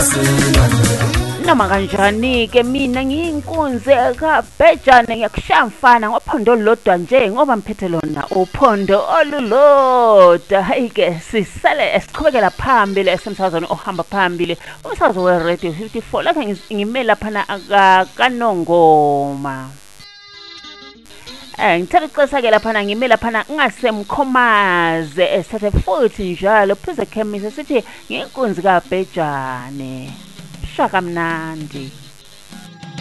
Noma kanjani ke mina ngiyinkunzi kaBhejane ngiyakushaya mfana ngophondo olulodwa nje ngoba mphethe lona uphondo olulodwa. Hayi ke sisale esiqhubekela phambili esemsazweni ohamba phambili umsakazo weRadio 54 lapha ngime lapha kaNongoma. Ngithanda ukuxolisa ke lapha ngime lapha ngasemkhomaze esithathe futhi njalo phuze chemist sithi ngiyinkunzi kaBhejane. Shaka mnandi.